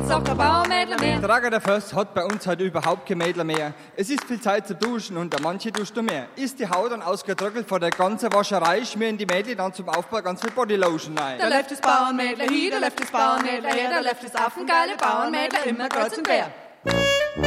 gibt's auch kein Bauernmädler mehr. Trager der Först hat bei uns heute überhaupt kein Mädler mehr. Es ist viel Zeit zum Duschen und der manche duscht noch mehr. Ist die Haut dann ausgetrocknet vor der ganzen Wascherei, schmieren die Mädchen dann zum Aufbau ganz viel Bodylotion rein. Da läuft das Bauernmädler hier, da läuft das Bauernmädler her, da läuft das Affengeile Bauernmädler immer kreuz und quer.